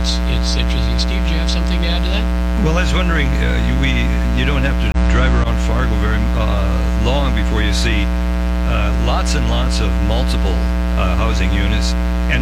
it's interesting. Steve, do you have something to add to that? Well, I was wondering, you don't have to drive around Fargo very long before you see lots and lots of multiple housing units, and